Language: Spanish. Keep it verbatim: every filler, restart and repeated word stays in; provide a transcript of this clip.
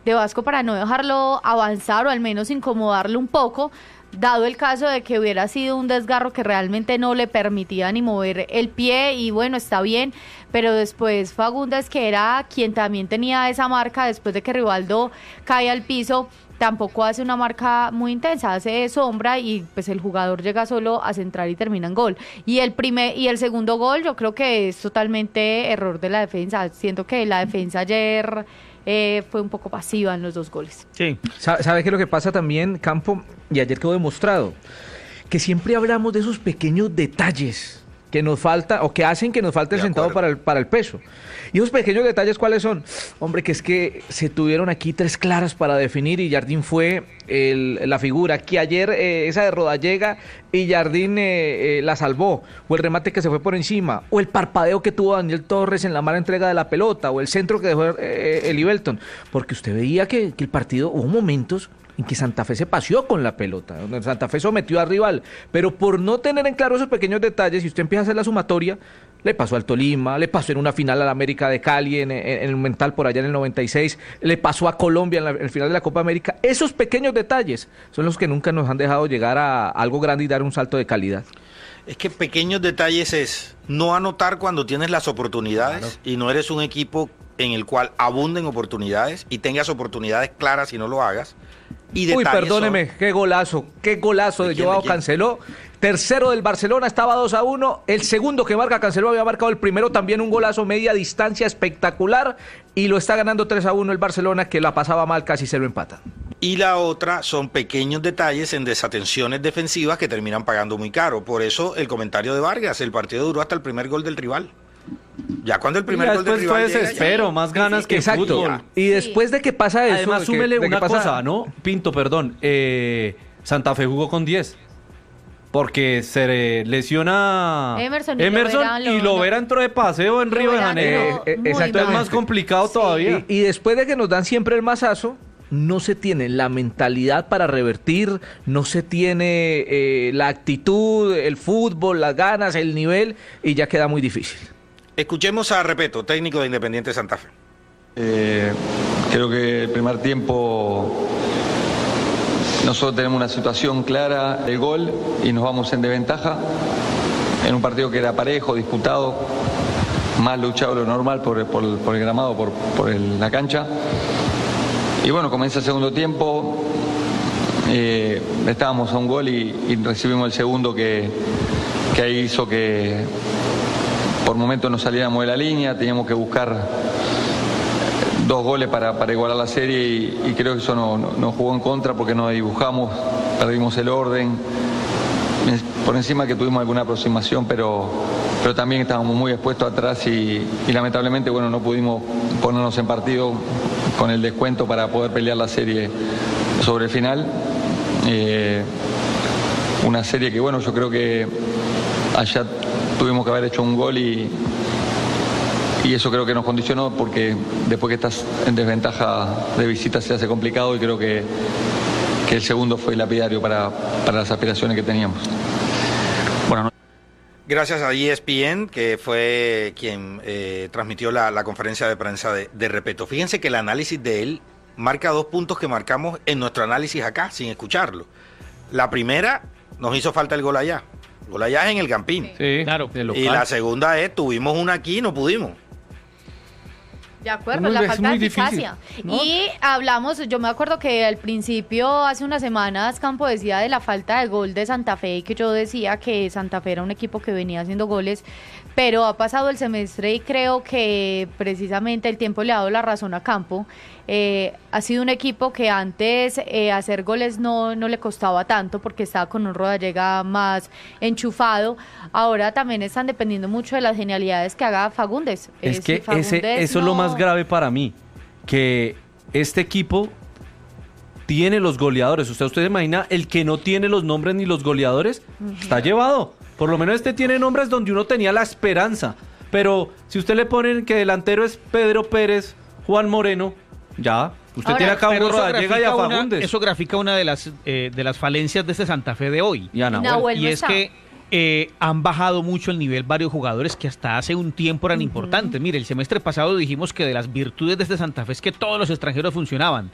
de Vasco para no dejarlo avanzar o al menos incomodarlo un poco, dado el caso de que hubiera sido un desgarro que realmente no le permitía ni mover el pie, y bueno, está bien, pero después Fagundes, que era quien también tenía esa marca después de que Rivaldo cae al piso, tampoco hace una marca muy intensa, hace sombra y pues el jugador llega solo a centrar y termina en gol. Y el primer y el segundo gol yo creo que es totalmente error de la defensa. Siento que la defensa ayer eh, fue un poco pasiva en los dos goles. Sí. ¿Sabe qué es lo que pasa también, Campo? Y ayer quedó demostrado que siempre hablamos de esos pequeños detalles que nos falta o que hacen que nos falte el centavo para el, para el peso. Y esos pequeños detalles, ¿cuáles son? Hombre, que es que se tuvieron aquí tres claras para definir y Jardín fue el, la figura, que ayer eh, esa de Rodallega y Jardín eh, eh, la salvó, o el remate que se fue por encima, o el parpadeo que tuvo Daniel Torres en la mala entrega de la pelota, o el centro que dejó eh, Eli Belton, porque usted veía que, que el partido, hubo momentos en que Santa Fe se paseó con la pelota, donde Santa Fe sometió al rival, pero por no tener en claro esos pequeños detalles, si usted empieza a hacer la sumatoria, le pasó al Tolima, le pasó en una final al América de Cali, en, en, en el Mental por allá en el noventa y seis, le pasó a Colombia en, la, en el final de la Copa América. Esos pequeños detalles son los que nunca nos han dejado llegar a algo grande y dar un salto de calidad. Es que pequeños detalles es no anotar cuando tienes las oportunidades, claro, y no eres un equipo en el cual abunden oportunidades y tengas oportunidades claras y no lo hagas. Y Uy, perdóneme, son... qué golazo, qué golazo de, de Joao Cancelo. Tercero del Barcelona, estaba dos a uno. El segundo que marca Cancelo había marcado el primero, también un golazo media distancia espectacular. Y lo está ganando tres a uno el Barcelona, que la pasaba mal, casi se lo empata. Y la otra son pequeños detalles en desatenciones defensivas que terminan pagando muy caro. Por eso el comentario de Vargas, el partido duró hasta el primer gol del rival. Ya cuando el primer gol del rival fue desespero, llega, ya... más ganas sí, que exacto. fútbol. Y después de que pasa eso... Además, súmele que, una pasa... cosa, ¿no? Pinto, perdón. Eh, Santa Fe jugó con diez. Porque se lesiona Emerson, Emerson y, y Lovera entró de paseo en Río de Janeiro. Eh, eh, exacto, es más complicado sí. todavía. Y, y después de que nos dan siempre el mazazo, no se tiene la mentalidad para revertir, no se tiene eh, la actitud, el fútbol, las ganas, el nivel, y ya queda muy difícil. Escuchemos a Repeto, técnico de Independiente Santa Fe. Eh, creo que el primer tiempo nosotros tenemos una situación clara del gol y nos vamos en desventaja en un partido que era parejo, disputado, más luchado de lo normal por, por, por el gramado, por, por el, la cancha. Y bueno, comienza el segundo tiempo, eh, estábamos a un gol y, y recibimos el segundo que, que ahí hizo que por momentos no saliéramos de la línea, teníamos que buscar dos goles para, para igualar la serie y, y creo que eso nos no, no jugó en contra porque nos dibujamos, perdimos el orden, por encima que tuvimos alguna aproximación, pero, pero también estábamos muy expuestos atrás y, y lamentablemente bueno, no pudimos ponernos en partido con el descuento para poder pelear la serie sobre el final. Eh, una serie que bueno, yo creo que allá tuvimos que haber hecho un gol y, y eso creo que nos condicionó porque después que estás en desventaja de visita se hace complicado y creo que, que el segundo fue lapidario para, para las aspiraciones que teníamos. Bueno, no... Gracias a E S P N, que fue quien eh, transmitió la, la conferencia de prensa de, de Repeto. Fíjense que el análisis de él marca dos puntos que marcamos en nuestro análisis acá, sin escucharlo. La primera, nos hizo falta el gol allá. El gol allá es en el Campín. Sí, claro. Y la segunda es, tuvimos una aquí y no pudimos. De acuerdo, muy, la falta de eficacia. ¿No? Y hablamos, yo me acuerdo que al principio, hace unas semanas, Campo decía de la falta de gol de Santa Fe y que yo decía que Santa Fe era un equipo que venía haciendo goles, pero ha pasado el semestre y creo que precisamente el tiempo le ha dado la razón a Campo. Eh, ha sido un equipo que antes eh, hacer goles no, no le costaba tanto porque estaba con un Rodallega más enchufado. Ahora también están dependiendo mucho de las genialidades que haga Fagundes. Es eh, que si Fagundes ese, eso no... es lo más grave para mí, que este equipo tiene los goleadores. ¿Usted, usted se imagina el que no tiene los nombres ni los goleadores? Uh-huh. Está llevado. Por lo menos este tiene nombres donde uno tenía la esperanza. Pero si usted le ponen que delantero es Pedro Pérez, Juan Moreno, ya, usted Ahora, tiene acá un Rodallega y a una, Fagundes. Eso grafica una de las eh, de las falencias de este Santa Fe de hoy. Y, Ana, bueno. y es que eh, han bajado mucho el nivel varios jugadores que hasta hace un tiempo eran uh-huh. importantes. Mire, el semestre pasado dijimos que de las virtudes de este Santa Fe es que todos los extranjeros funcionaban.